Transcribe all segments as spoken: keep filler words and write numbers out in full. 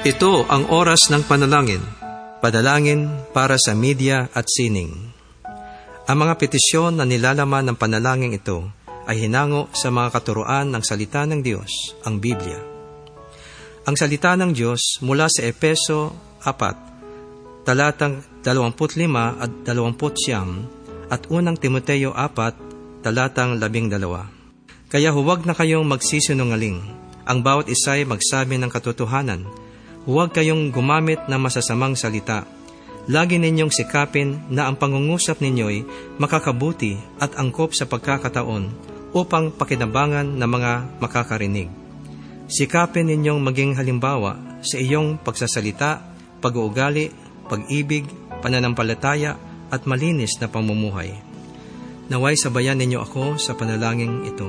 Ito ang oras ng panalangin, padalangin para sa media at sining. Ang mga petisyon na nilalaman ng panalangin ito ay hinango sa mga katuruan ng salita ng Diyos, ang Biblia. Ang salita ng Diyos mula sa Epeso four, talatang dalawampu't lima at dalawampu't siyam at unang Timoteo four, talatang labing dalawa. Kaya huwag na kayong magsisinungaling. Ang bawat isa'y magsabi ng katotohanan. Huwag kayong gumamit ng masasamang salita. Lagi ninyong sikapin na ang pangungusap ninyo'y makakabuti at angkop sa pagkakataon upang pakinabangan ng mga makakarinig. Sikapin ninyong maging halimbawa sa iyong pagsasalita, pag-uugali, pag-ibig, pananampalataya at malinis na pamumuhay. Naway sabayan ninyo ako sa panalangin ito.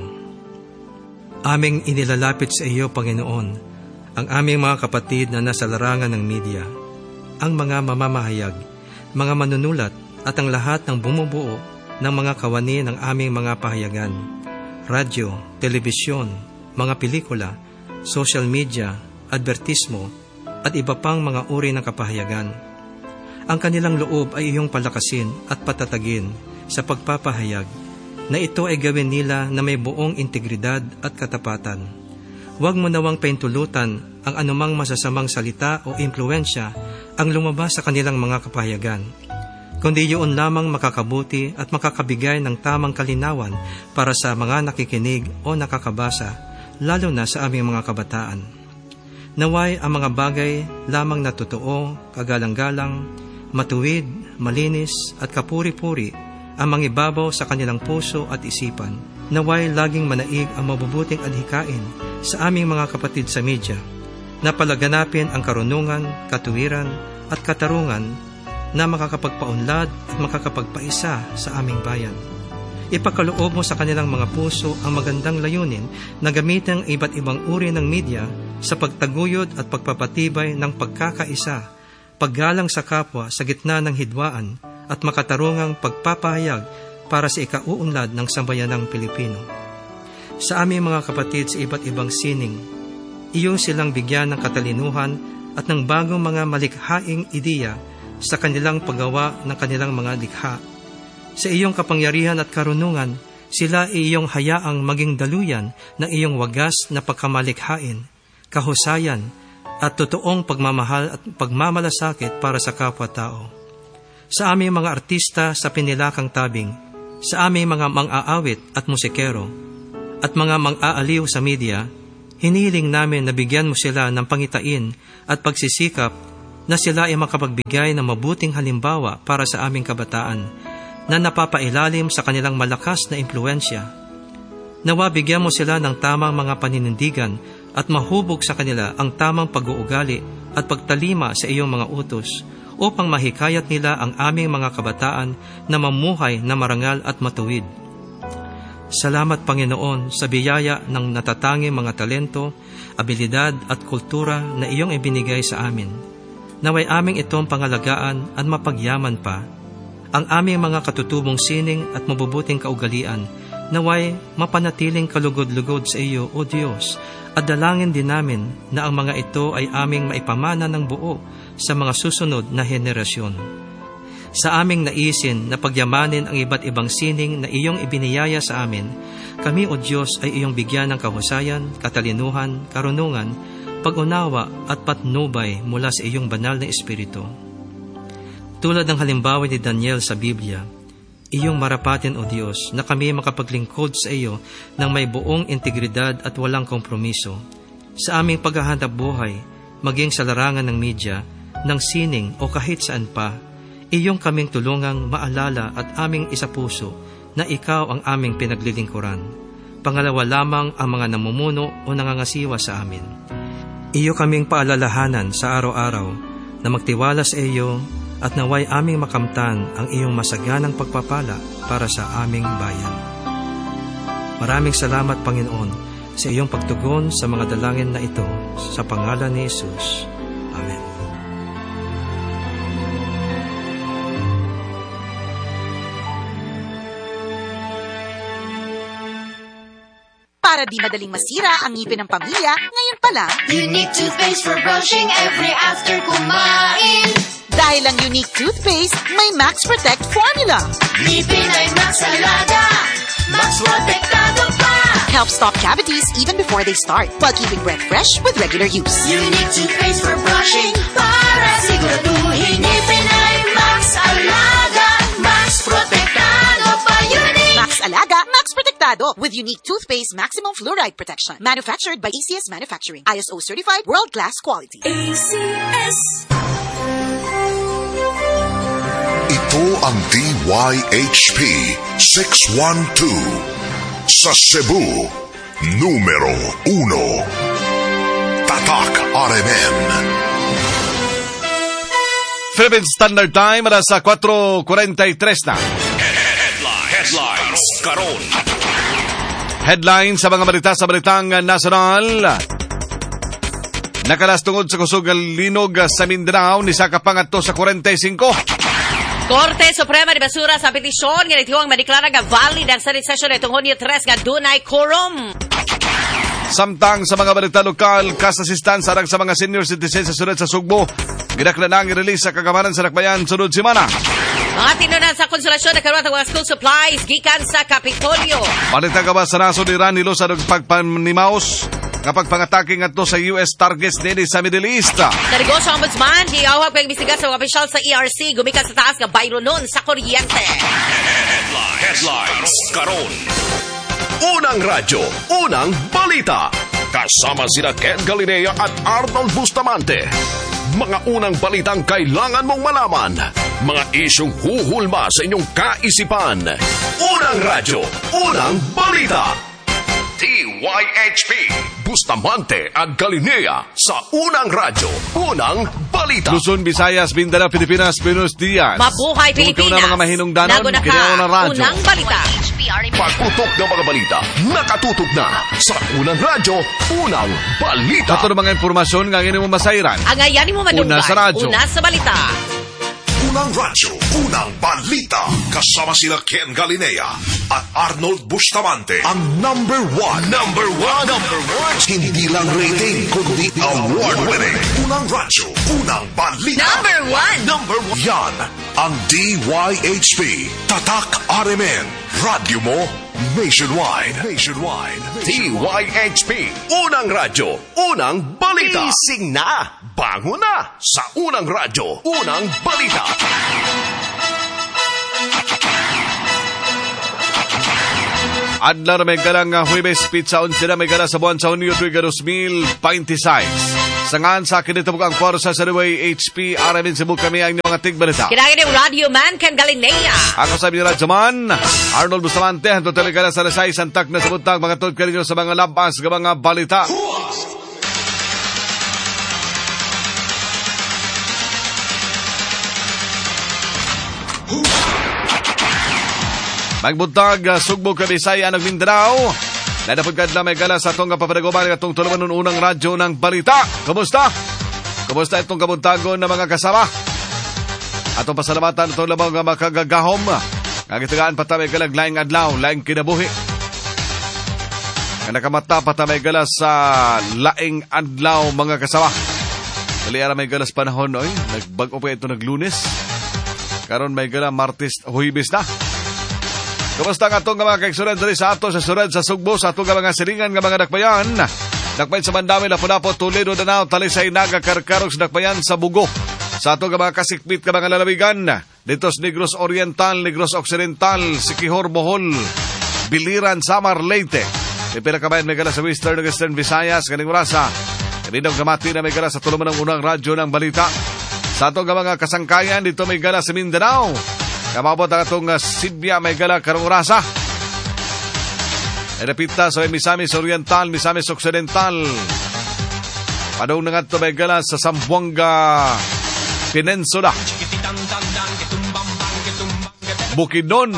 Aming inilalapit sa iyo, Panginoon, ang aming mga kapatid na nasa larangan ng media, ang mga mamamahayag, mga manunulat at ang lahat ng bumubuo ng mga kawani ng aming mga pahayagan, radyo, telebisyon, mga pelikula, social media, advertismo, at iba pang mga uri ng kapahayagan. Ang kanilang loob ay iyong palakasin at patatagin sa pagpapahayag na ito ay gawin nila na may buong integridad at katapatan. Huwag mo nawang paintulutan ang anumang masasamang salita o impluensya ang lumabas sa kanilang mga kapahayagan, kundi yun lamang makakabuti at makakabigay ng tamang kalinawan para sa mga nakikinig o nakakabasa, lalo na sa aming mga kabataan. Naway ang mga bagay lamang na totoo, kagalang-galang, matuwid, malinis at kapuri-puri ang mangibabaw sa kanilang puso at isipan. Naway laging manaig ang mabubuting adhikain sa aming mga kapatid sa media, na palaganapin ang karunungan, katuwiran at katarungan na makakapagpaunlad at makakapagpaisa sa aming bayan. Ipakaloob mo sa kanilang mga puso ang magandang layunin na gamitin ang iba't ibang uri ng media sa pagtaguyod at pagpapatibay ng pagkakaisa, paggalang sa kapwa sa gitna ng hidwaan at makatarungang pagpapahayag para sa ikauunlad ng sambayanang Pilipino. Sa aming mga kapatid sa iba't ibang sining, iyong silang bigyan ng katalinuhan at ng bagong mga malikhaing ideya sa kanilang paggawa ng kanilang mga likha. Sa iyong kapangyarihan at karunungan, sila iyong hayaang maging daluyan ng iyong wagas na pagkamalikhain, kahusayan, at totoong pagmamahal at pagmamalasakit para sa kapwa-tao. Sa aming mga artista sa pinilakang tabing, sa aming mga mang-aawit at musikero, at mga mang-aaliw sa media, hinihiling namin na bigyan mo sila ng pangitain at pagsisikap na sila ay makapagbigay ng mabuting halimbawa para sa aming kabataan na napapailalim sa kanilang malakas na impluensya. Nawa bigyan mo sila ng tamang mga paninindigan at mahubog sa kanila ang tamang pag-uugali at pagtalima sa iyong mga utos upang mahikayat nila ang aming mga kabataan na mamuhay na marangal at matuwid. Salamat, Panginoon, sa biyaya ng natatanging mga talento, abilidad at kultura na iyong ibinigay sa amin. Naway aming itong pangalagaan at mapagyaman pa. Ang aming mga katutubong sining at mabubuting kaugalian, naway mapanatiling kalugod-lugod sa iyo, O Diyos, at dalangin din namin na ang mga ito ay aming maipamana ng buo sa mga susunod na henerasyon. Sa aming naisin na pagyamanin ang iba't ibang sining na iyong ibiniyaya sa amin, kami, O Diyos, ay iyong bigyan ng kahusayan, katalinuhan, karunungan, pag-unawa at patnubay mula sa iyong banal na Espiritu. Tulad ng halimbawa ni Daniel sa Biblia, iyong marapatin, O Diyos, na kami makapaglingkod sa iyo ng may buong integridad at walang kompromiso. Sa aming paghahanap buhay, maging sa larangan ng media, ng sining o kahit saan pa, iyong kaming tulungang maalala at aming isapuso na ikaw ang aming pinaglilingkuran. Pangalawa lamang ang mga namumuno o nangangasiwa sa amin. Iyo kaming paalalahanan sa araw-araw na magtiwala sa iyo at naway aming makamtan ang iyong masaganang pagpapala para sa aming bayan. Maraming salamat, Panginoon, sa iyong pagtugon sa mga dalangin na ito, sa pangalan ni Jesus. Amen. Para para di madaling masira ang ngipin ng pamilya, ngayon pa lang, Unique toothpaste for brushing every after kumain. dahil ang Unique toothpaste may Max Protect formula. Ngipin ay Max Alaga, Max Protektado pa. Helps stop cavities even before they start, while keeping breath fresh with regular use. Unique toothpaste for brushing para siguraduhin ngipin ay Max Alaga, Max Protektado pa. Unique Max Alaga, Max Protectado with Unique toothpaste maximum fluoride protection. Manufactured by A C S Manufacturing. I S O certified world-class quality. A C S. Ito ang D Y H P six one two sa Cebu, numero uno. Tatak R M N. Philippine Standard Time, alas sa four forty-three na. Headlines karon. Headline sa mga balita sa balitang nasyonal. Nakalas tungod sa kusog nga linog sa Mindanao ni sa kapangadto sa forty-five. Korte Suprema de Basura sa petisyon nga nagtiwang madeklara nga valid ang Senate session itong Hunyo three nga dunay quorum. Samtang sa mga balita lokal, kas assistance sarang sa mga senior citizens sa sunod sa Sugbo, ginakla na ang i-release sa kagamanan sa Nakbayan sunod simana. Mga tinunan sa konsolasyon na karuat ang mga school supplies gikan sa Kapitolyo. Balita ka ba sa naso ni Ranilo sa pagpanimaos kapag pangatake nga to sa U S targets nini sa Middle East. Sa negosyo ombudsman, giawag pa imbestiga sa mga opisyal sa E R C gumikan sa taas nga bayro nun sa kuryente. Headlines karon. Unang radyo, unang balita. Kasama sina Ken Galinea at Arnold Bustamante. Mga unang balitang kailangan mong malaman. Mga isyong huhulma sa inyong kaisipan. Unang radyo, unang balita. D Y H P Bustamante at Galinea sa unang radyo, unang balita. Luzon, Visayas, Mindanao, Pilipinas, Buenos Dias. Mabuhay Pilipinas. Tungkol na mga mahinungdanon, Nago na ka, kinayaw ng radyo. unang balita. Pagputok ng mga balita, nakatutok na sa unang radyo, unang balita. Kato ng mga informasyon nga ngayon mo masairan. Ang ayanin mo madunggan. Una sa radyo. Una sa balita. Unang radyo, unang balita. Kasama sila Ken Galinea at Arnold Bustamante. Ang number one. Number one. Number one. Hindi lang rating, kundi award-winning. Unang radyo, unang balita. Number one. Number one. Yan ang D Y H P. Tatak R M N. Radyo mo nationwide. Nationwide. D Y H P, unang radyo, unang balita. Ising na, bango na sa unang radyo, unang balita. Adlar may galang uh, Huwebes Pizza onse na may gala sa buwan sa Hunyo tuig twenty twenty-six. Sangan sa akin ito ang kwarsa sa D Y H P R M N Cebu kami ang mga tigbalita. Kinangin yung Radio Man Ken Galinea. Ako sabi ni Radyo Man, Arnold Bustamante, hanto talaga na sa Rasay, Santak na sa buntag, mga tod kalinyo sa mga labas, ng mga balita. Magbuntag, uh, Sugbo, Kabisaya, ng Mindanao. Nadapod ka na may gala sa itong papadagoban at itong tuluman ng unang radyo ng balita. Kumusta? Kumusta itong kabuntagon na mga kasama? Atong pasalamatan itong labang makagagahom. Ngagitagaan patamay gala laing adlaw, laing kinabuhi. Ang nakamata patamay gala sa laing adlaw mga kasama. Kaliara may galas panahon, oy. Nagbag-o pa ito naglunes. Karon may gala Martes, Huwebes na. Kumusta nga itong mga kaigsunan dali sa ato sa surad sa Sugbo, sa itong mga silingan ng mga dakbayan. Dakbayan sa Mandawi, Lapu-Lapu, Toledo, Danao, Talisay, Naga, Karkarog, sa dakbayan sa Bugo. Sa itong mga kasikpit ng mga lalawigan. Dito sa Negros Oriental, Negros Occidental, Siquijor, Bohol, Biliran, Samar, Leyte. May pinakabayan may gala sa Western, Western Visayas, Kaning Urasa. Kanindong gamati na may gala sa tuluman ng unang radyo ng balita. Sa itong mga kasangkayan, dito may gala sa Mindanao. Kamabot ang itong uh, Sibya, may gala, Karong Urasa. Erepita sa Misamis Oriental, Misamis Occidental. Padong na nga ito may gala sa Zamboanga Peninsula. Bukidnon.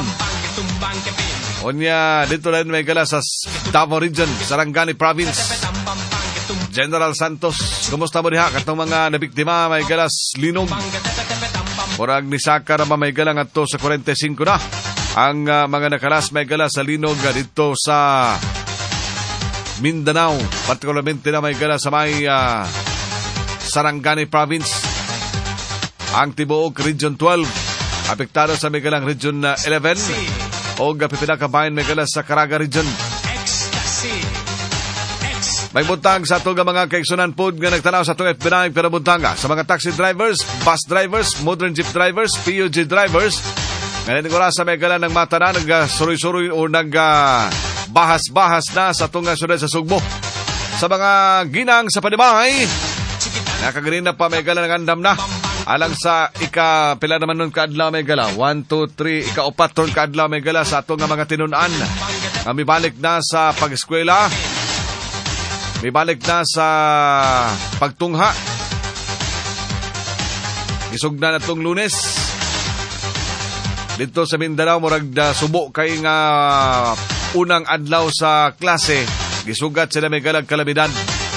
Onya, dito rin may gala sa Davao Region, Sarangani Province. General Santos, kumusta mo diha? Katong mga nabiktima, may galas linog. Murag ni Saka na may galang ato sa forty-five na. Ang uh, mga nakalas may galas sa linog uh, dito sa Mindanao, partikularmente na may gala sa may uh, Sarangani Province. Ang tibuok Region twelve, apektado sa may galang Region uh, eleven, o gapipila kabayan may gala sa Caraga Region. May buntag sa itong mga kaigsunan po nga nagtanaw sa itong F B nine pero buntanga sa mga taxi drivers, bus drivers, modern jeep drivers, P U G drivers. Ngayon ko sa may gala ng mata na nag-suroy-suroy o nag-bahas-bahas na sa itong sunod sa Sugbo. Sa mga ginang sa Panimay, nakaganin na pa may gala ng andam na. Alang sa ika, pila naman nun kaadlaw may gala. one, two, three, ika-upat nun kaadlaw may gala sa itong mga tinunan. Nga mibalik na sa pag-eskwela. May balik na sa pagtungha. Isog na natong Lunes. Dito sa Mindanao, murag da subo kay nga unang adlaw sa klase. Gisugat sila may galag kalamidad.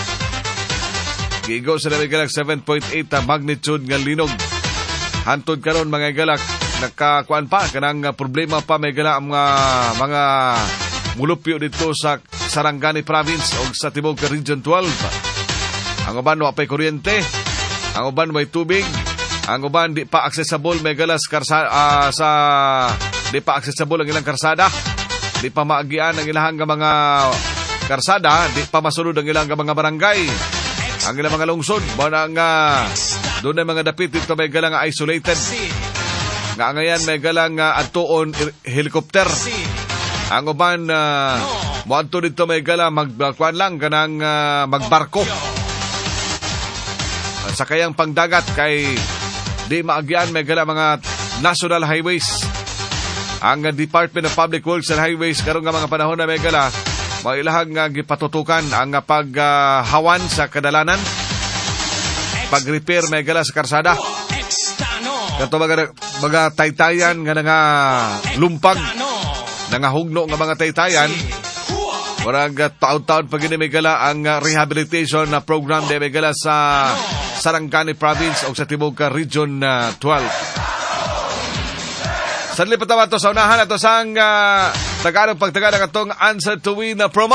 Gigo sila may galag seven point eight magnitude nga linog. Hantod karon mga galak nakakuan pa kanang problema pa may gala mga mga mulupyo dito sa Sarangani Province o sa Tibog Region twelve. Ang uban wa pay kuryente, ang uban may tubig, ang uban di pa accessible may galas karsa, uh, sa di pa accessible ang ilang karsada, di pa maagian ang ilang mga karsada, di pa masunod ang ilang mga barangay, ang ilang mga lungsod, mga uh, doon ay mga dapit dito may galang isolated. Nga ngayon may galang uh, atuon helicopter. Ang uban uh, moadto dito may gala magkuan lang kanang uh, magbarko. Sa kayang pangdagat kay di maagyan may gala mga national highways. Ang uh, Department of Public Works and Highways karon nga mga panahon na may gala mailahang nga uh, gipatutukan ang uh, paghawan uh, sa kadalanan. Pag-repair may gala sa karsada. Kato mga, mga taytayan nga nga lumpag nangahugno nga mga taytayan. Warang taon-taon pag may gala ang rehabilitation na program de may gala sa Sarangani Province o sa Tibog Region twelve. Sa lipatawa to sa unahan ato sang uh, Tagalog pagtagalog atong Answer to Win na promo.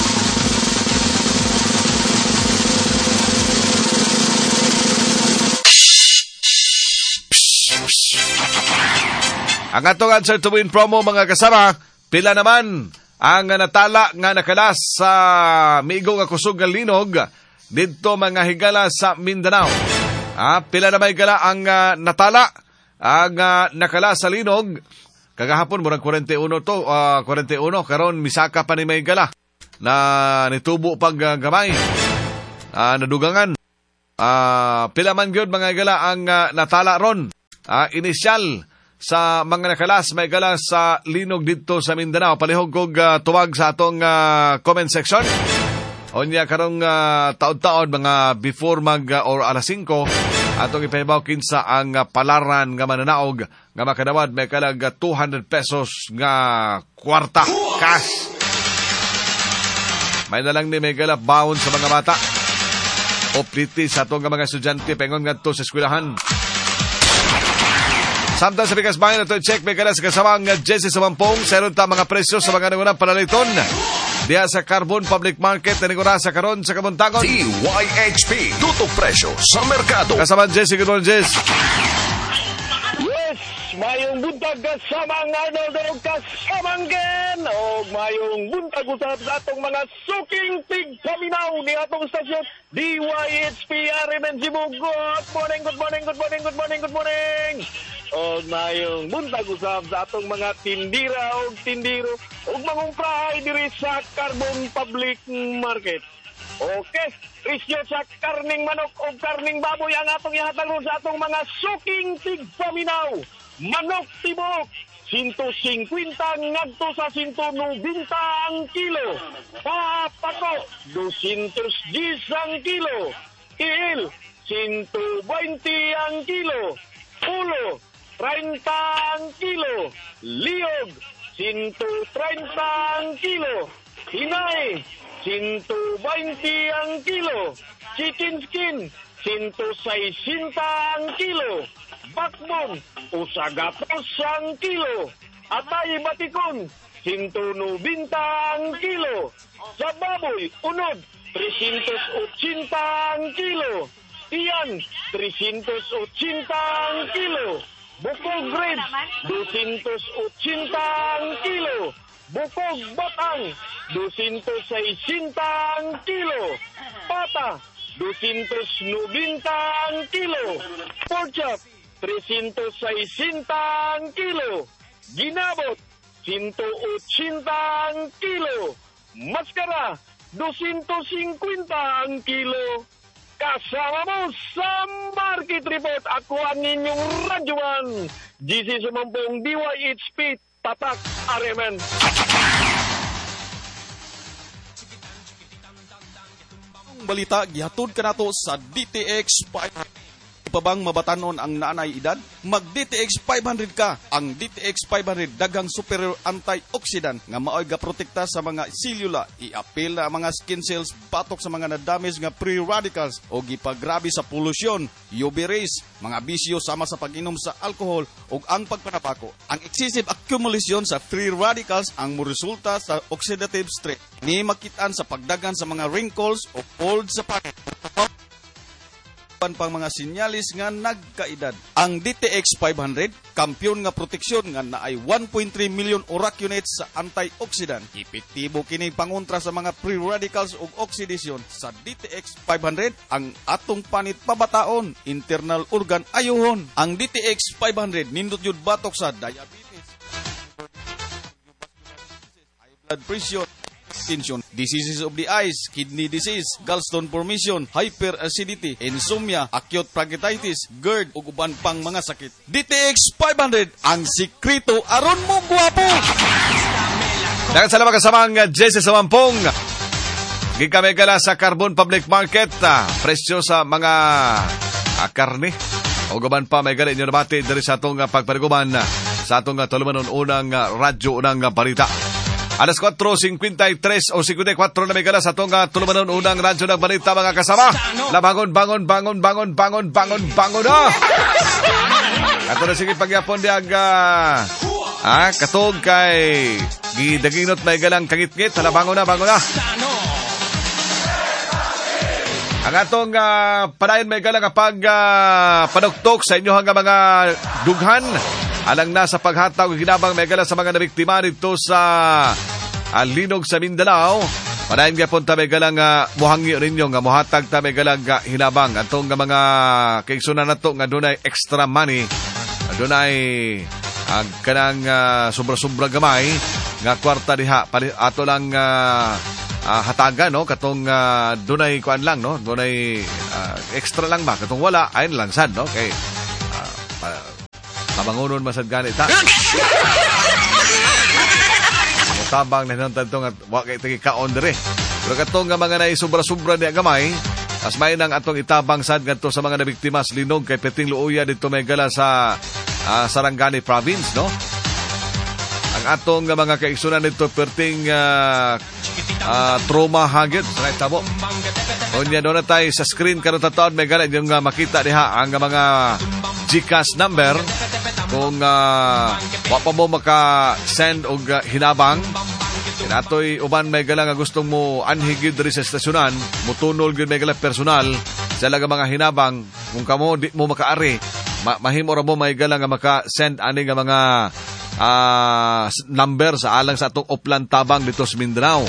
Ang atong Answer to Win promo mga kasama, pila naman ang natala nga nakalas sa migo nga kusog nga linog dito mga higala sa Mindanao. Ah, pila na may gala ang uh, natala ang uh, nakalas sa linog. Kagahapon murag forty-one to, uh, forty-one karon misaka pa ni may gala na nitubo pag uh, gamay. Uh, nadugangan. Uh, pila man gyud mga gala ang uh, natala ron. Uh, inisyal sa mga nakalas may gala sa linog dito sa Mindanao. Palihog kog uh, tuwag sa atong uh, comment section. Onya karong uh, taon-taon mga before mag uh, or alas singko atong ipahibaw kinsa ang uh, palaran nga mananaog nga makadawad may kalag uh, two hundred pesos nga kwarta cash. May nalang ni may gala baon sa mga bata. O pliti sa atong mga estudyante pengon ngadto sa eskwelahan. Samtang sa bigas bayan ito, check may kalas kasama ang Jesse sa Mampong. Seron ta mga presyo sa mga nangunang panaliton. Diya sa Carbon Public Market, nanigura sa karon sa Kabuntagon. D Y H P, tutok presyo sa merkado. Kasama Jesse, good morning, Jess. Yes, mayong buntag kasama ang Arnold o kasamang Gen. O mayong buntag usap sa atong mga suking tigpaminaw ni atong stasyon D Y H P R M N Cebu. Good morning, good morning, good morning, good morning, good morning. O mayong buntag usap sa atong mga tindira o tindiro o mangumprahay diri sa Carbon Public Market. Okay, presyo sa karning manok o karning baboy ang atong ihatag sa atong mga suking tigpaminaw. Manok tibok, one fifty ngadto sa one ninety ang kilo. Papako, two hundred ten ang kilo. Ihil, one twenty ang kilo. Ulo, thirty ang kilo. Liog, one thirty ang kilo. Hinay, one twenty ang kilo. Chicken skin, one sixty ang kilo. Bakbon, usagatos ang kilo. Atay batikon, one ninety ang kilo. Sa baboy, unod, three eighty ang kilo. Iyan, three eighty ang kilo. Bukog red, two eighty ang kilo. Bukog batang, two sixty ang kilo. Pata, two ninety ang kilo. Pork chop, three sixty ang kilo. Ginabot, one eighty ang kilo. Maskara, two fifty ang kilo. Kasama mo sa Market Report. Ako ang inyong radyoman, G C Sumampong, D Y H P, Tatak, Aremen. Balita gihatod kanato sa D T X five hundred. Pa bang mabatanon ang naanay edad? Mag D T X five hundred ka. Ang D T X five hundred daghang superior antioxidant nga maoy ga protekta sa mga selula, i-appeal na mga skin cells, batok sa mga na-damage nga free radicals o gipagrabe sa polusyon, U V rays, mga bisyo sama sa pag-inom sa alcohol ug ang pagpanapako. Ang excessive accumulation sa free radicals ang moresulta sa oxidative stress. Ni makitaan sa pagdagan sa mga wrinkles o fold sa pangit. Pang mga sinyalis nga nagkaedad. Ang D T X five hundred, kampyon nga proteksyon nga naay one point three million uracunates sa antioxidant. Epektibo kini pangontra sa mga free radicals ug oxidation. Sa D T X five hundred, ang atong panit pabataon, internal organ ayuhon. Ang D T X five hundred nindot yun batok sa diabetes, high blood pressure, tension, diseases of the eyes, kidney disease, gallstone formation, hyperacidity, insomnia, acute pancreatitis, GERD, ug uban pang mga sakit. D T X five hundred, ang sikreto aron mo guwapo. Dagan salamat kasamang Jesse Sawampong. Gikame gala sa Carbon Public Market, ah, presyo sa mga ah, karne. O gaban pa may gala inyo nabati diri sa atong uh, pagpariguman uh, sa atong uh, tulumanon unang uh, radyo, unang uh, balita. Alas four fifty-three o fifty-four na may gala sa itong uh, tulumanon unang radyo ng balita, mga kasama. Labangon, bangon, bangon, bangon, bangon, bangon, bangon na! Ato na sige pagyapon di ang uh, ah, katog kay gidaginot may galang kangit-ngit. Hala, bangon na, bangon na! Ang atong uh, panayon may galang kapag uh, panuktok sa inyo hanggang mga dughan. Alang na sa paghatag ginabang may gala sa mga nabiktima dito sa uh, Linog sa Mindanao. Panayon nga punta may galang uh, muhangi rinyo nga muhatag ta may galang uh, hinabang. Atong uh, mga kaigsunan na to nga dunay extra money. Dunay ang uh, kanang uh, sobra-sobra gamay nga kwarta diha. Pali, ato lang uh, uh, hatagan, no? Katong uh, dunay kuan lang, no? Dunay uh, extra lang ba? Katong wala, ayun lang sad, no? Kay uh, uh, mabangunon masad ganit, ha? Mutabang na hinantad ito nga wakay tagi kaon dire. Pero katong nga mga naisubra-subra niya gamay, as may nang atong itabang sad ngadto sa mga nabiktimas Linog kay Peting Luuya dito may gala sa uh, Sarangani Province, no? Ang atong nga mga kaigsunan dito perting uh, uh, trauma hagit sa tabo. Unya doon na tayo sa screen karon tataon may gala yung uh, makita diha ang mga GCash number. Kung uh, wa pa mo maka-send og uh, hinabang, kinatoy uban may gala nga gustong mo anhigid diri sa estasyonan, mutunol gyud may gala personal sa laga mga hinabang, kung kamo di mo makaari, ma- mahimo ra mo may gala nga maka-send ani nga mga uh, number sa alang sa atong Oplan Tabang dito sa Mindanao.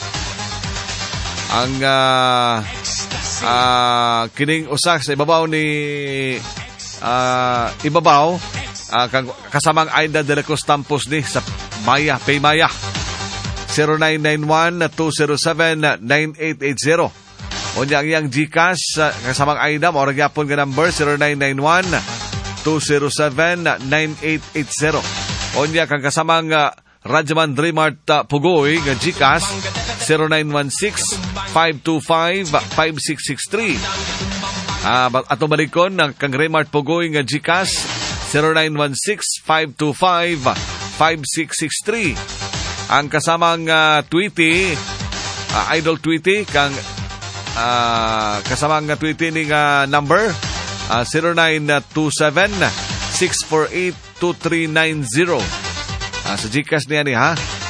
Ang uh, uh, kining usak sa ibabaw ni uh, ibabaw Uh, kasamang Aida de la Cruz Tampos ni sa Maya, Pay Maya. zero nine nine one two zero seven nine eight eight zero. O niya ang iyang GCash uh, kasamang Aida, maurag yapon ka number zero nine nine one two zero seven nine eight eight zero. O niya kang kasamang uh, Rajaman Dreamart uh, Pugoy nga GCash zero nine one six five two five five six six three. Uh, ato malikon ng kang Raymart Pugoy nga GCash zero nine one six five two five five six six three. Ang kasamang uh, Tweety, uh, Idol Tweety, kang uh, kasamang uh, Tweety ning uh, number uh, zero nine two seven six four eight two three nine zero. Uh, sa GCash niya ni ha.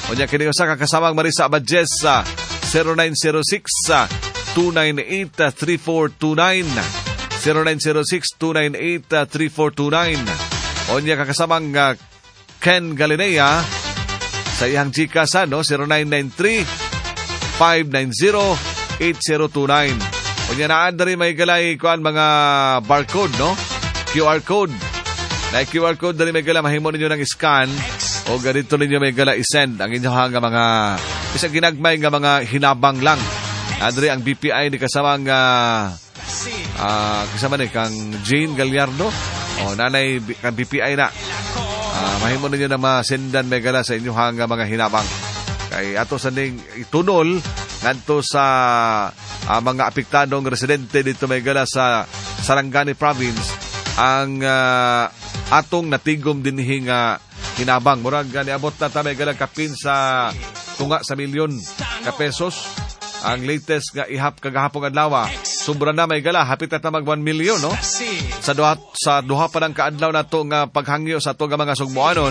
Unya kini usa ka kasamang Marisa Abadjes sa zero nine zero six two nine eight three four two nine zero nine zero six two nine eight three four two nine. Unya ka kasamang uh, Ken Galinea sa iyang Gcash no zero nine nine three five nine zero eight zero two nine. Unya naan diri may galay kuan mga barcode no, Q R code. Na Q R code diri may gala mahimo ninyo nang scan o ganito ninyo may gala i-send ang inyong nga mga isang ginagmay nga mga hinabang lang. Adri ang B P I ni kasamang uh, uh, kasama ni kang Jane Gallardo o nanay kang B P I na. Uh, mahimo ninyo na masendan may gala sa inyong nga mga hinabang. Kay ato sa ning itunol ngadto sa uh, mga apektadong residente dito may gala sa Sarangani province ang uh, atong natigom dinhi nga hinabang. Murag gani abot na ta may gala kapin sa tunga sa milyon ka pesos. Ang latest nga ihap kagahapon adlaw. Sobra na may gala hapit na ta mag one million no. Sa duha sa duha pa ng kaadlaw nato nga paghangyo sa ato nga mga sugmoanon.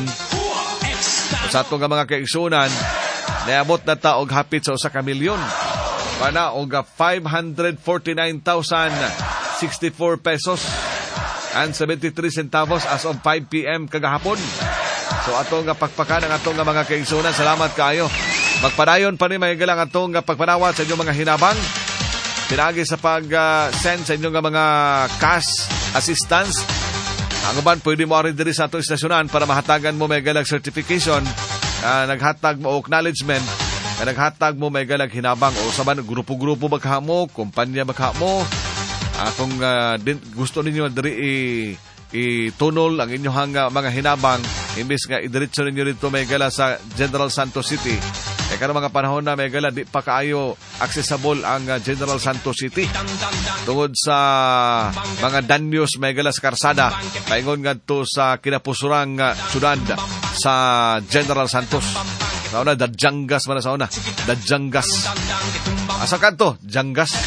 Sa ato nga mga kaigsunan naabot na ta og hapit sa usa ka milyon. Pana og five hundred forty-nine thousand sixty-four pesos and seventy-three centavos as of five p.m. kagahapon. So ato nga pagpakan ang ato nga mga kaigsunan. Salamat kaayo. Magpadayon pa ni may galang ato nga pagpanawat sa inyong mga hinabang. Pinagi sa pag-send uh, sa inyong mga cash assistance. Ang uban pwede mo rin diri sa ato istasyonan para mahatagan mo may galang certification. Uh, naghatag mo acknowledgement. Uh, naghatag mo may galang hinabang o saban grupo-grupo magha mo, kumpanya magha mo. Uh, kung uh, din, gusto ninyo diri i- itunol ang inyong uh, mga hinabang, imbis nga idiretso ninyo rito may gala sa General Santos City. E karong mga panahon na may gala di pa kaayo accessible ang uh, General Santos City. Tungod sa mga danyos may gala sa karsada, paingon nga to sa kinapusurang uh, syudad sa General Santos. Sauna, Dadjangas man na sauna. Dadjangas. Asa ka to? Jangas.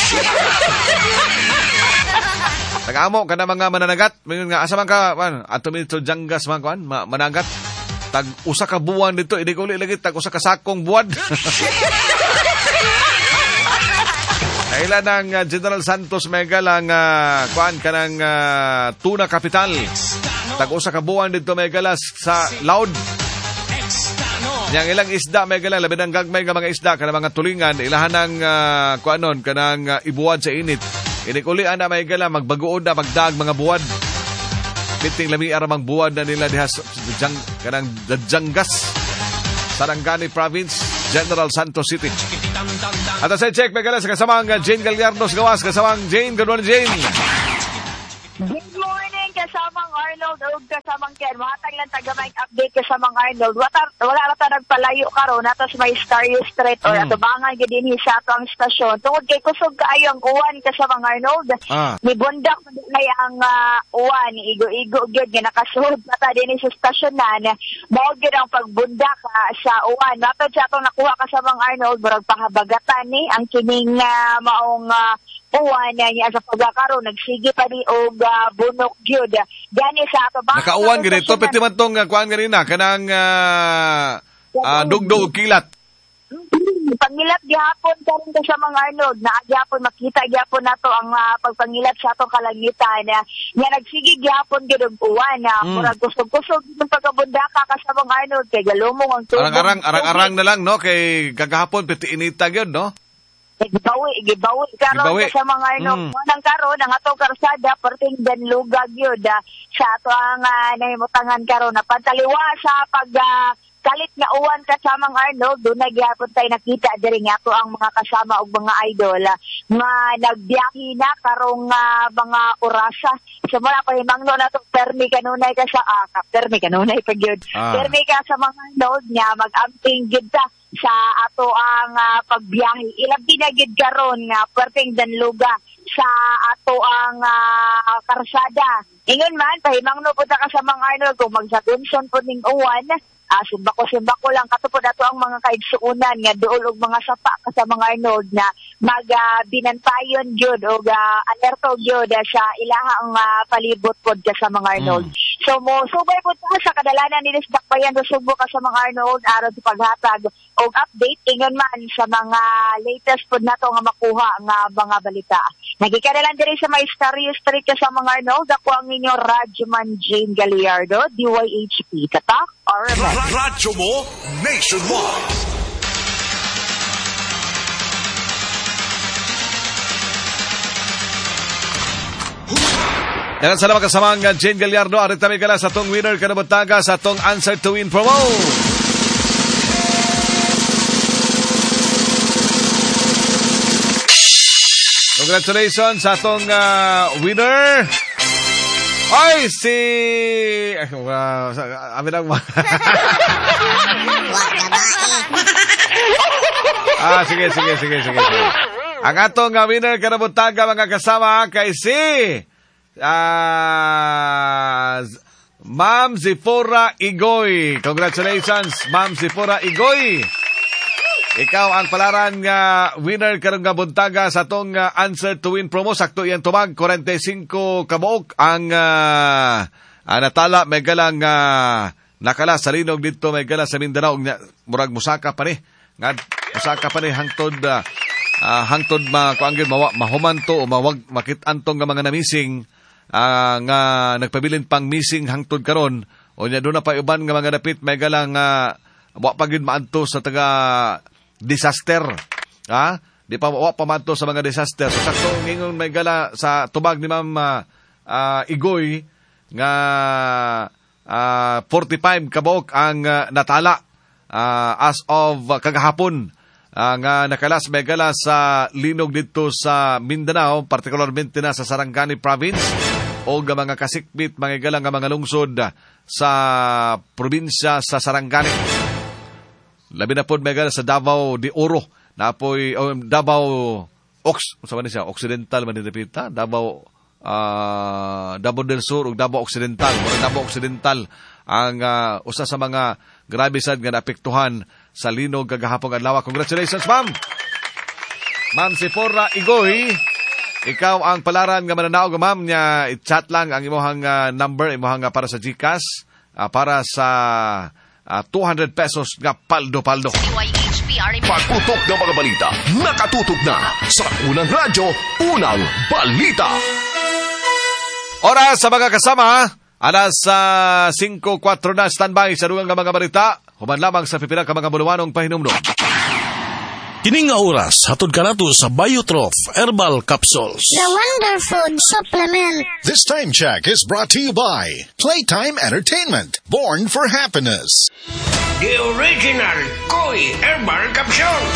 Nag-amo ka na mga mananagat. Mayroon nga, asa man ka, man, ato minito Jangas man kan, ma- managat. Tag usa ka buwan dito, hindi ko ulit lagi, tag usa ka sakong buwan. Kailan ng uh, General Santos Mega lang, uh, kuan ka ng uh, tuna capital. Tag usa ka buwan dito may galas sa Loud. Yang ilang isda may galang labi ng gagmay nga mga isda kana mga tulingan ilahan ng uh, kuanon kanang uh, ibuwad sa init. Ini kuli ana may galang magbaguod na magdag mga buwad. Piting lami aramang buwad na nila diha sa jang kanang Dadjangas, Sarangani Province, General Santos City. At sa check may galang sa kasamang Jane Gallardo sa gawas, kasamang Jane, good morning Jane. Good morning, kasamang Arnold o kasamang Ken. Mahatag lang tagamay update kasamang Arnold. Wala, wala rata nagpalayo karon natos may Starry Street or mm. atubangan gid dinhi sa ato ang istasyon. Tungod kay kusog kaayo ang uwan kasamang Arnold. Ah. Ni bundak nay ang uh, uwan ni igo-igo gyud nga nakasuod mata dinhi sa istasyonan. Mao gyud ang pagbundak uh, sa uwan. Matod sa atong nakuha kasamang Arnold murag pahabagatan ni ang kining uh, maong uh, uwan uh, niya sa pagkakaroon nagsige pa di og uh, bunok gyud gani sa ato ba nakauwan gid to piti man tong uh, kuan ganina kanang uh, uh, dugdog kilat pangilat gihapon karon ka sa mga Arnold na gihapon makita gihapon nato ang uh, pagpangilat sa atong kalangitan uh, nga nagsige gihapon gyud og uwan na uh, mm. murag kusog-kusog ng pagabundaka ka sa mga Arnold kay galumong ang tubig arang-arang arang-arang na lang no kay kagahapon piti inita gyud no. Gibawi, gibawi karon sa mga ano, mm. nang karon ang atong karsada perting Danlugag yun uh, sa ato ang uh, nahimutangan karon na pantaliwa sa pag uh, kalit nga uwan kasamang Arnold doon nagyapon tayo nakita diri nga ato ang mga kasama og mga idol uh, nga nagbiyahe na karong uh, mga orasa sa mga pahimangno na itong permi kanunay ka sa ah, permi kanunay pag yun ah. permi ka sa mga Arnold nga mag-amping gid ta sa ato ang uh, pagbiyahe. Ilang pinagid karon nga perting Danluga sa ato ang uh, karsada. Ingon man pahimangno pud ta ka sa mga Arnold kung magsatunson pud ning uwan. Ah, uh, simbako-simbako lang katupod ato ang mga kaigsuunan nga duol og mga sapa ka sa mga Arnold na mag uh, binantayon gyud og uh, alerto gyud uh, sa ilaha ang uh, palibot pod ka sa mga Arnold. Mm. So mo subay po ta sa kadalanan ni Dakbayan do Subo ka sa mga Arnold aron sa paghatag og update ingon man sa mga latest pod nato nga makuha nga mga balita. Nagikadalan diri sa may Stereo Street ka sa mga Arnold ako ang inyo Radyoman Jane Gallardo, D Y H P Tatak R M S. Radyo mo nationwide. Dagan salamat kasama ang Jane Gallardo. Arit kami kala sa tong winner kanabutaga sa tong Answer to Win promo. Congratulations sa tong uh, winner. Ay, si... Wow, amin lang. ah, sige, sige, sige, sige. sige. Ang atong uh, winner kanabutaga mga kasama kay si... Ah, uh, Ma'am Zipora Igoy. Congratulations, Ma'am Zipora Igoy. Ikaw ang palaran nga winner karong nga buntaga sa tong uh, Answer to Win promo. Sakto iyang tumag forty-five kabuok ang uh, uh, natala may galang uh, nakala sa linog dito may gala sa Mindanao nga murag musaka pa ni. Nga musaka pa ni hangtod uh, uh, hangtod ma kuanggid mawa mahumanto o mawag makit-antong nga mga namising. Uh, nga nagpabilin pang missing hangtod karon o nya doon na pa iban nga mga dapit may galang uh, wa pagid maadto sa taga disaster ha di pa wa pa maadto sa mga disaster so sakto ngingon may gala sa tubag ni Ma'am uh, uh, Igoy nga uh, forty-five kabok ang uh, natala uh, as of uh, kagahapon uh, nga nakalas may gala sa linog dito sa Mindanao particularmente na sa Sarangani province o nga mga kasikbit, mga galang nga mga lungsod sa probinsya sa Sarangani. Labi na po may gala sa Davao de Oro, na po'y oh, Davao Ox, sa man siya, Occidental man dinapita, Davao uh, Davao del Sur o Davao Occidental, o Davao Occidental ang uh, usa sa mga grabe sad nga naapektuhan sa linog kagahapon adlaw. Congratulations, ma'am! Ma'am Zipora Igoy. Ikaw ang palaran nga mananaog, ma'am, niya i-chat lang ang imuhang uh, number, imuhang uh, para sa GCash, uh, para sa uh, two hundred pesos nga paldo-paldo. Pagtutok ng mga balita, nakatutok na sa unang radyo, unang balita. Oras sa mga kasama, alas uh, five four na standby sa dugang nga mga balita, human lamang sa pipila ka mga buluwanong pahinumno. Kining nga oras, hatod ka nato sa Biotrof Herbal Capsules. The Wonder Food Supplement. This time check is brought to you by Playtime Entertainment, born for happiness. The original Koi Herbal Capsule.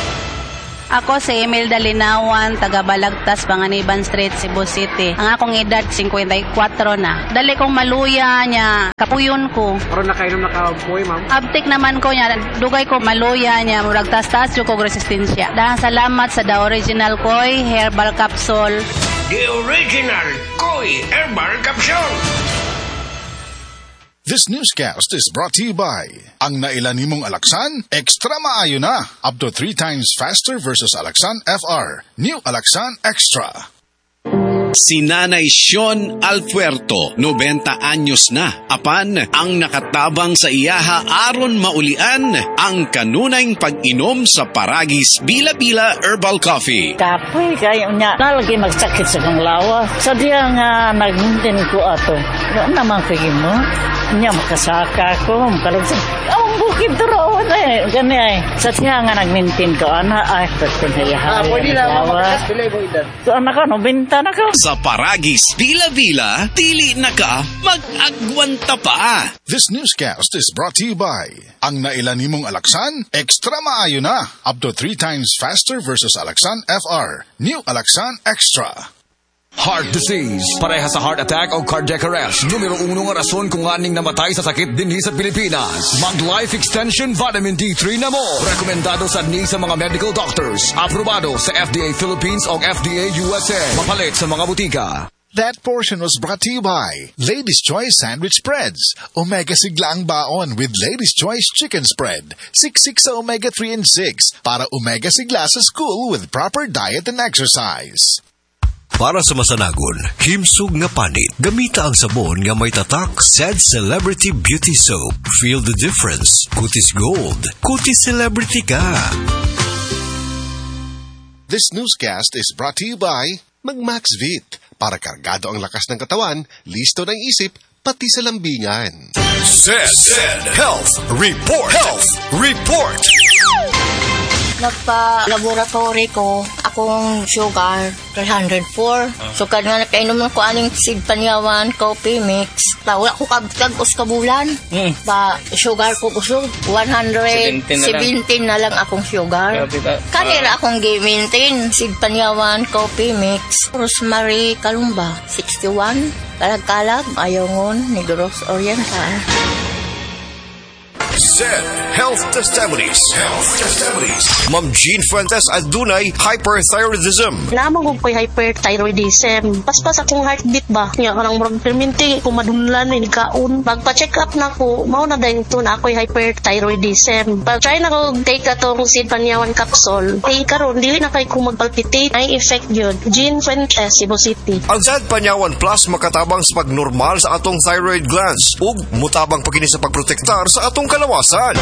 Ako si Imelda Linawan, taga Balagtas, Panganiban Street, Cebu City. Ang akong edad, fifty-four na. Dali kong maluya niya, kapuyon ko. Pero nakainom na kapuy, ma'am? Abtik naman ko niya, dugay ko maluya niya, murag tas-tas yung kong resistensya. Dahil salamat sa The Original Koi Herbal Capsule. The Original Koi Herbal Capsule. This newscast is brought to you by ang nailan nimong Alaxan, extra maayo na. Up to three times faster versus Alaxan F R. New Alaxan Extra. Si Nanay Sean Alfuerto, ninety anyos na. Apan, ang nakatabang sa iyaha aron maulian ang kanunayng pag-inom sa Paragis Bila-Bila Herbal Coffee. Kapoy kayo niya, nalagi magsakit sa kang lawa. Sadya nga nag-maintain ko ato. Noon naman kayo mo, niya makasaka ko, makalagsan. Ang bukid durawan eh, gani ay. Sadya nga nag-maintain ko, ana, ay, pagpinhayahan. Ah, pwede na, makapilay mo edad. So, anak ka, no, binta na ka. Sa Paragis Bila-Bila, dili na ka mag-agwanta pa. This newscast is brought to you by ang nailan nimong Alaxan, extra maayo na. Up to three times faster versus Alaxan F R. New Alaxan Extra. Heart disease, pareha sa heart attack o cardiac arrest. Numero uno nga rason kung aning namatay sa sakit dinhi sa Pilipinas. Mag-Life Extension Vitamin D three na mo. Rekomendado sa ni sa mga medical doctors. Aprobado sa F D A Philippines o F D A U S A. Mapalit sa mga butika. That portion was brought to you by Ladies' Choice Sandwich Spreads. Omega sigla ang baon with Ladies' Choice Chicken Spread. Siksik sa omega three and six para omega sigla sa school with proper diet and exercise. Para sa masanagon, himsog nga panit, gamita ang sabon nga may tatak S E D Celebrity Beauty Soap. Feel the difference. Kutis Gold. Kutis Celebrity ka. This newscast is brought to you by Mag-Maxvit. Para kargado ang lakas ng katawan, listo ng isip, pati sa lambingan. Z E D Health Report. Health Report. Nagpa-laboratory ko, akong sugar, three hundred four. So, kada nga nakainom ko aning Sig Panyawan Coffee Mix. Ta, wala ko kabtag os kabulan. Mm. Ba, sugar ko gusto, one hundred seventeen na lang akong sugar. Kanira akong gi-maintain, Sig Panyawan Coffee Mix. Rosemary Kalumba, sixty-one. Kalag-kalag, ayaw ngon, Negros Oriental. Z E D Health Testimonies. Health Testimonies. Ma'am Jean Fuentes adunay hyperthyroidism. Lamang ko ko'y hyperthyroidism. Paspas akong heartbeat ba? Nga kanang murag perminti ko madunlan ni kaon. Magpa-check up na ko, mao na dahil ito na ako'y hyperthyroidism. Pag-try na ko take atong Sig Panyawan capsule. Eh karon dili na kay ko magpalpitate. Ay effect yun. Jean Fuentes, Cebu City. Ang Z E D Panyawan Plus makatabang sa pagnormal sa atong thyroid glands ug mutabang pagkini sa pagprotektar sa atong kalawasan.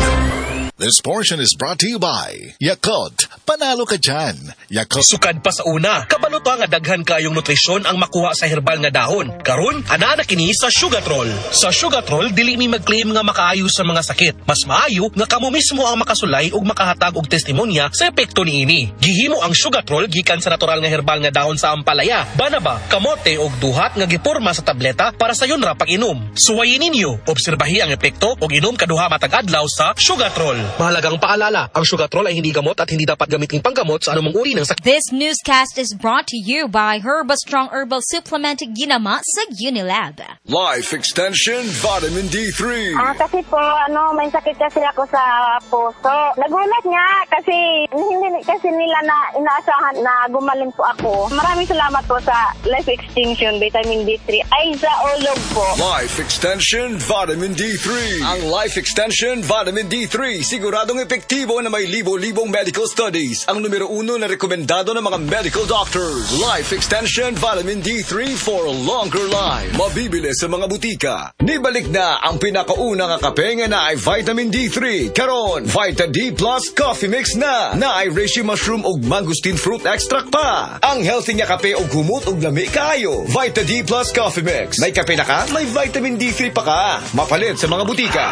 This portion is brought to you by Yakult. Panalo ka dyan. Yakult. Sukad pa sa una, kabalo to nga daghan kayong nutrisyon ang makuha sa herbal nga dahon. Karon, ana na kini sa Sugatrol. Sa Sugatrol, dili mi mag-claim nga makaayo sa mga sakit. Mas maayo nga kamo mismo ang makasulay ug makahatag og testimonya sa epekto niini. Gihimo ang Sugatrol gikan sa natural nga herbal nga dahon sa ampalaya, banaba, kamote ug duhat nga giporma sa tableta para sa yun ra pag-inom. Suwayin ninyo, obserbahi ang epekto ug inom kaduha matag adlaw sa Sugatrol. Mahalagang paalala, ang Sugatrol ay hindi gamot at hindi dapat gamitin panggamot sa anumang uri ng sakit. This newscast is brought to you by Herba Strong Herbal Supplement Ginama sa Unilab. Life Extension Vitamin D three. Ah, kasi po, ano, may sakit kasi ako sa puso. Nagulat nga kasi hindi kasi nila na inaasahan na gumaling po ako. Maraming salamat po sa Life Extension Vitamin D three. Ay, sa Olog po. Life Extension Vitamin D three. Ang Life Extension Vitamin D three, siguradong epektibo na may libo-libong medical studies. Ang numero uno na rekomendado ng mga medical doctors. Life Extension Vitamin D three for a longer life. Mabibili sa mga butika. Nibalik na ang pinakauna nga kape nga na ay Vitamin D three. Karon, Vita D Plus Coffee Mix na. Na ay reishi mushroom ug mangosteen fruit extract pa. Ang healthy nga kape ug humot ug lami kaayo. Vita D Plus Coffee Mix. May kape na ka, may Vitamin D three pa ka. Mapalit sa mga butika.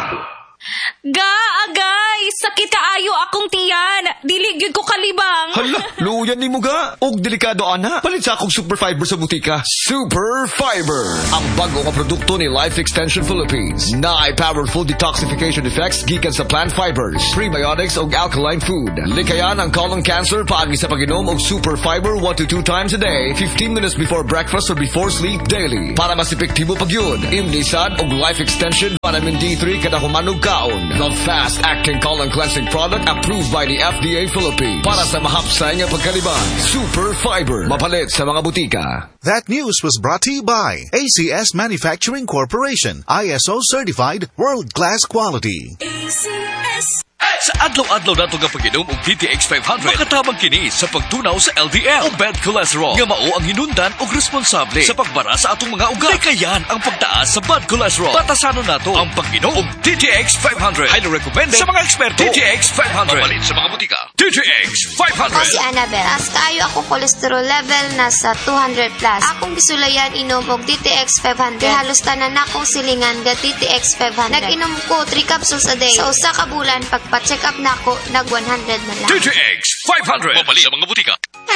Ga, agay! Sakit kaayo akong tiyan! Dili gyud ko kalibang! Hala, luyan ni mo ga! Og delikado ana, palit sa akong Super Fiber sa butika. Super Fiber! Ang bago nga produkto ni Life Extension Philippines. Na ay powerful detoxification effects gikan sa plant fibers, prebiotics og alkaline food. Likayan ang colon cancer paagi sa pag-inom og Super Fiber one to two times a day, fifteen minutes before breakfast or before sleep daily. Para mas epektibo pag yun, imnisan og Life Extension Vitamin D three kada humanog kaon. The fast-acting colon cleansing product approved by the F D A Philippines. Para sa mahapsay nga pagkaliban, Super Fiber. Mapalit sa mga butika. That news was brought to you by A C S Manufacturing Corporation. I S O certified world-class quality. A C S. Sa adlaw-adlaw nato nga pag-inom og D T X five hundred, makatabang kini sa pagtunaw sa L D L o bad cholesterol nga mao ang hinundan og responsable sa pagbara sa atong mga ugat. Kayan ang pagtaas sa bad cholesterol. Batasanon nato ang pag-inom og D T X five hundred. Highly recommended sa mga eksperto. D T X five hundred. Mapalit sa mga butika. D T X five hundred. Ako si Annabel. As kaayo ako cholesterol level nasa two hundred plus. Akong gisulayan inom og D T X five hundred. Halos tanan akong silingan ga D T X five hundred. Nag-inom ko three capsules a day. Sa usa ka bulan pagpa-check up na ako, nag one hundred na lang. D T X five hundred. Mapalit sa mga butika.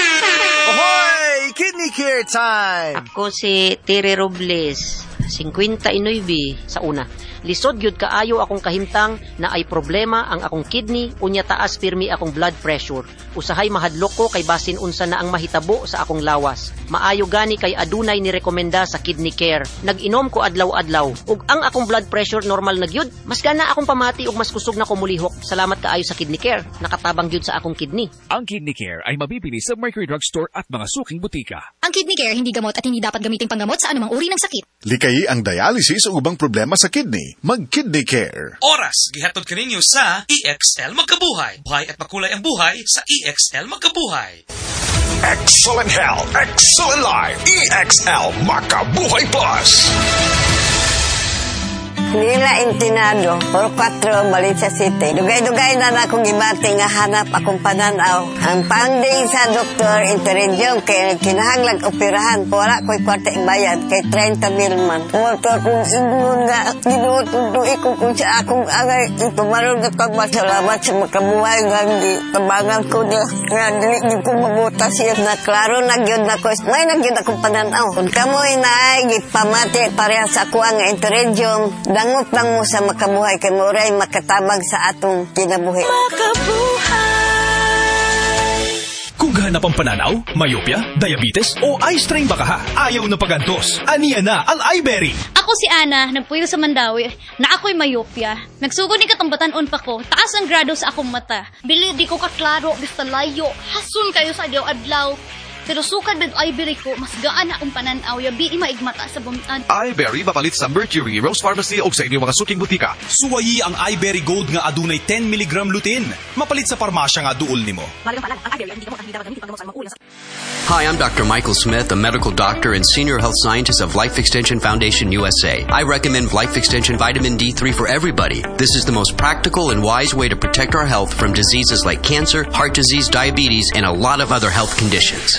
Ahoy! Kidney Care time! Ako si Tere Robles, fifty-nine sa una. Lisod gyud kaayo akong kahimtang na ay problema ang akong kidney unya taas pirmi akong blood pressure. Usahay mahadlok ko kay basin unsa na ang mahitabo sa akong lawas. Maayo gani kay adunay ni rekomenda sa Kidney Care. Nag-inom ko adlaw-adlaw ug ang akong blood pressure normal na gyud. Mas gana akong pamati ug mas kusog na ko mulihok. Salamat kaayo sa Kidney Care. Nakatabang gyud sa akong kidney. Ang Kidney Care ay mabibili sa Mercury Drugstore at mga suking butika. Ang Kidney Care hindi gamot at hindi dapat gamitin panggamot sa anumang uri ng sakit. Likayi ang dialysis o ubang problema sa kidney. Mag-Kidney Care. Oras, gihatod kaninyo sa E X L Magkabuhay. Buhay at makulay ang buhay sa E X L Magkabuhay. Excellent health, excellent life. E X L Makabuhay Plus. Nila Intinado, Puro Cuatro, Valencia City. Dugay-dugay na na akong ibati nga hanap akong pananaw. Ang pangding sa doktor, interredyong kay kinahanglag operahan. Wala ko'y kwarta bayad kay thirty mil man. Motor kong ingon nga, ginuot kong ikong kung sa akong agay. Ito maroon na pagmasalamat sa makabuhay nga di tabangan ko niya. Nga di ko mabuta siya na klaro nagyod na ko. May nagyod akong pananaw. Kung kamoy na ay gipamati pareha sa ako ang interredyong dangot lang mo sa makabuhay kay Muray makatabang sa atong kinabuhi. Makabuhay! Kung gahanap ang pananaw, myopia, diabetes o eye strain baka ha, ayaw na pagantos. Aniya na ang iBerry. Ako si Ana, nagpuyo sa Mandawi, na ako'y myopia. Nagsugod ni katambatan-on pa ko, taas ang grado sa akong mata. Bili di ko kaklaro, basta layo, hasun kayo sa adlaw-adlaw. Pero sukad ng iBerry ko, mas gaan na akong pananaw, yabi maigmata sa bumitan. iBerry mapalit sa Mercury, Rose Pharmacy o sa inyong mga suking butika. Suwayi ang iBerry Gold nga adunay ten milligram lutein. Mapalit sa parmasya nga duol nimo. Hi, I'm Doctor Michael Smith, a medical doctor and senior health scientist of Life Extension Foundation U S A. I recommend Life Extension Vitamin D three for everybody. This is the most practical and wise way to protect our health from diseases like cancer, heart disease, diabetes, and a lot of other health conditions.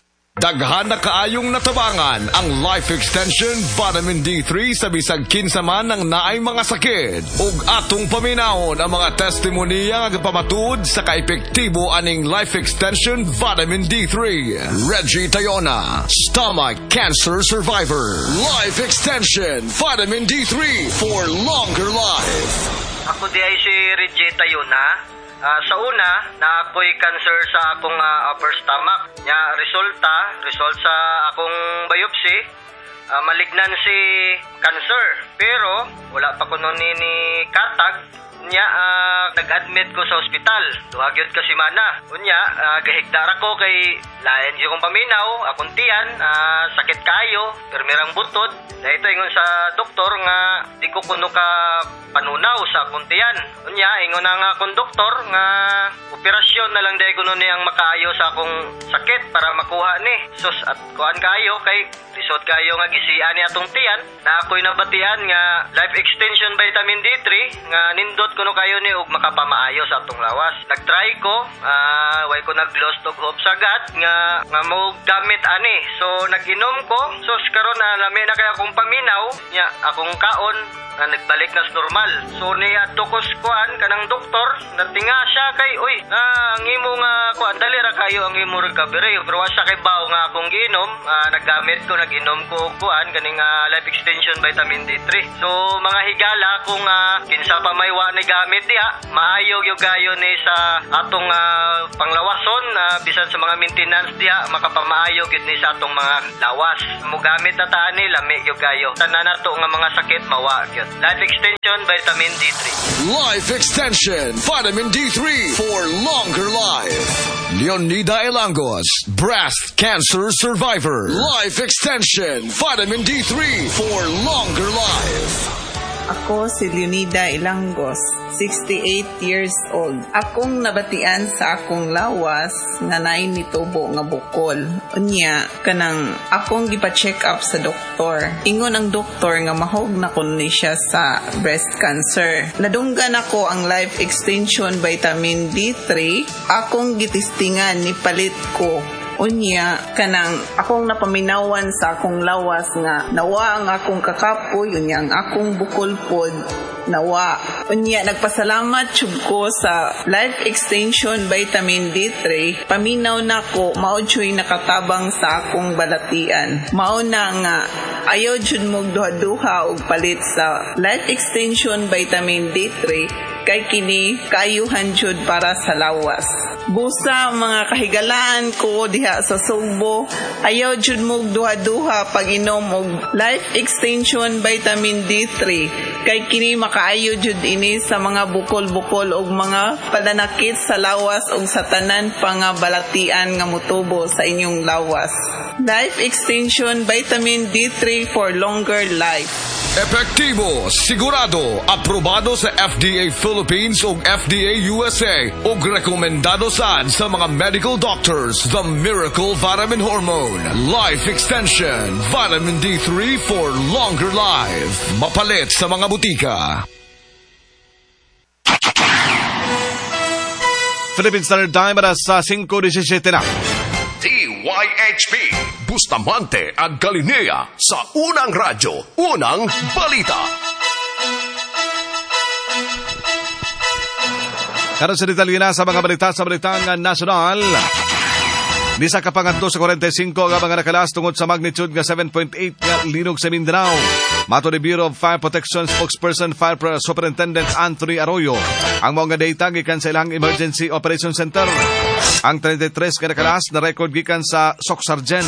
Daghan na kaayong natabangan ang Life Extension Vitamin D three sa bisag kinsaman ng naay mga sakit. Ug atong paminahon ang mga testimonya nga gapamatud sa kaepektibo aning Life Extension Vitamin D three. Reggie Tayona, stomach cancer survivor. Life Extension Vitamin D three for longer life. Ako di ay si Reggie Tayona. Uh, sa una, na ako'y cancer sa akong uh, upper stomach. Nya, resulta, result sa akong biopsy, uh, malignancy cancer. Pero, wala pa ko nun ni katag. Nya, uh, nag-admit ko sa ospital. Duhagyod ka si Mana. Unya, uh, gahigdara ko kay lain yung kong paminaw, akong tiyan, uh, sakit kayo, permirang butod. Na ito ingon sa doktor nga di ko kuno ka panunaw sa akong tiyan. Unya, ingon na nga akong doktor nga operasyon na lang dahil kuno ni ang makaayo sa akong sakit para makuha ni. Sus, at kuhan kayo kay lisod kayo nga gisian ni atong tiyan na ako'y nabatian nga Life Extension Vitamin D three nga nindot kuno kayo ni ug makapamaayo sa atong lawas. Nagtry ko, uh, way ko nag-lost of hope sagad nga nga mo gamit ani. So nag-inom ko, so karon na lami na kay akong paminaw, nya akong kaon na nagbalik na normal. So niya tukos kuan kanang doktor, natinga siya kay uy, na ang imo nga kuan dali ra kayo ang imo recovery. Pero wa siya kay bawo nga akong ginom, uh, naggamit ko nag-inom ko kuan kaning uh, Life Extension Vitamin D three. So mga higala kung uh, kinsa pa may wa ni gamit diha, maayo gyud gayo ni sa atong uh, panglawason, uh, bisan sa mga maintenance diha makapamaayo gyud ni sa atong mga lawas. Mo gamit na ta ani lami gyud gayo. Tanan nato nga mga sakit mawa gyud. Life Extension Vitamin D three. Life Extension Vitamin D three for longer life. Leonida Elangos, breast cancer survivor. Life Extension Vitamin D three for longer life. Ako si Leonida Ilangos, sixty-eight years old. Akong nabatian sa akong lawas nga naay nitubo nga bukol. Unya, kanang akong gipa-check up sa doktor. Ingon ang doktor nga mahog na kun ni siya sa breast cancer. Nadunggan ako ang Life Extension Vitamin D three. Akong gitistingan ni palit ko. Unya, kanang akong napaminawan sa akong lawas nga nawa ang akong kakapoy, unya ang akong bukolpod nawa. Unya, nagpasalamat syud ko sa Life Extension Vitamin D three. Paminaw na ko, mao jud nakatabang sa akong balatian. Mao na nga ayaw jud mo duha-duha og palit sa Life Extension Vitamin D three kay kini kayuhan jud para sa lawas. Busa mga kahigalaan ko diha sa Sugbo, ayaw jud mo duha-duha pag inom og Life Extension Vitamin D three kay kini makaayo jud ini sa mga bukol-bukol og mga padanakit sa lawas og sa tanan pa nga balatian nga motubo sa inyong lawas. Life Extension Vitamin D three for longer life. Epektibo, sigurado, aprobado sa F D A Philippines ug F D A U S A ug rekomendado sad sa mga medical doctors. The Miracle Vitamin Hormone. Life Extension. Vitamin D three for longer life. Mapalit sa mga butika. Philippine Standard Time para sa five seventeen na. T Y H P, Bustamante at Galilea sa Unang Radyo, Unang Balita. Karon sa detalye na sa mga balita sa balitang nasyonal. Di sa kapangadto sa forty-five nga mga nakalas tungod sa magnitude nga seven point eight nga linog sa Mindanao. Mato ni Bureau of Fire Protection spokesperson Fire Superintendent Anthony Arroyo, ang mga data gikan sa ilang Emergency Operation Center. Ang thirty-three nga nakalas na record gikan sa Socsargen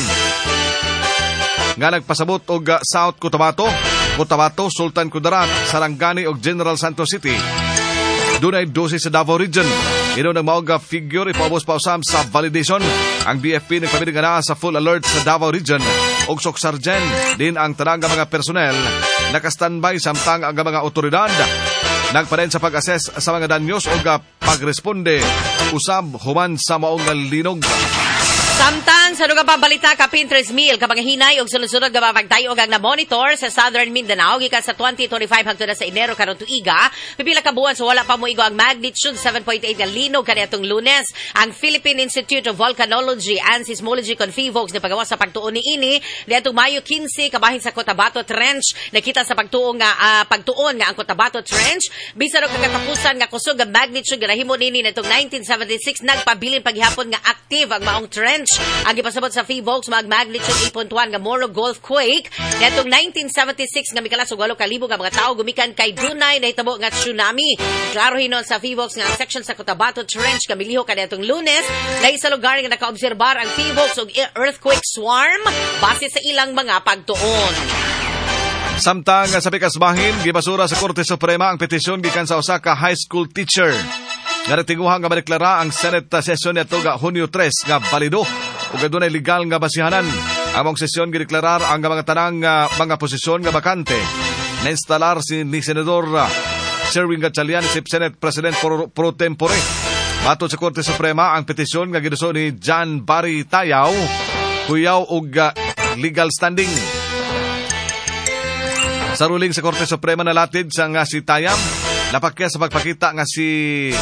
nga nagpasabot og South Cotabato, Cotabato, Sultan Kudarat, Sarangani ug General Santos City. Dunay dosis sa Davao Region. Ino nang maoga figure ipaubos pa usam sa validation. Ang B F P nagpabiling na sa full alert sa Davao Region ug Socsargen. Din ang tanang mga personnel naka-standby samtang ang mga otoridad nagpaden sa pag-assess sa mga danyos ug pagresponde usab human sa maong linog. Samtang sa dugang pabalita kapin tres mil kapag hinay og sunod-sunod nga mapagtayog ang na-monitor sa Southern Mindanao gikan sa twenty twenty-five hangtod na sa Enero karon tuiga, pipila ka buwan so wala pa moigo ang magnitude seven point eight nga linog kaniadtong Lunes. Ang Philippine Institute of Volcanology and Seismology Confivox na pagawa sa pagtuon ni ini niadtong Mayo fifteen kabahin sa Cotabato Trench. Nakita sa pagtuon nga uh, pagtuon nga ang Cotabato Trench bisan og katapusan nga kusog nga magnitude nga nahimo nini nitong nineteen seventy-six nagpabilin paghihapon nga active ang maong trench. Ang ipasabot sa Fivolks mag magnitude eight point one nga Moro Gulf quake netong nineteen seventy-six nga mikalas og walo ka libo nga mga tawo gumikan kay Dunay nahitabo nga tsunami. Klaro hinon sa Fivolks nga ang section sa Cotabato Trench nga miliho kaniadtong Lunes na sa lugar nga nakaobserbar ang Fivolks og earthquake swarm base sa ilang mga pagtuon. Samtang sa pikasbahin gibasura sa Korte Suprema ang petisyon gikan sa usa ka high school teacher nga nagtinguha nga madeklara ang Senate session nito nga Hunyo three nga balido ug adunay legal nga basihanan. Among sesyon gideklarar ang mga tanang uh, mga posisyon nga bakante na instalar si ni Senador uh, Sherwin Gatchalian si Senate President pro, pro tempore. Matod sa Korte Suprema ang petisyon nga giduso ni John Barry Tayaw kuyaw og uh, legal standing. Sa ruling sa Korte Suprema nalatid sa nga si Tayam napakya sa pagpakita nga si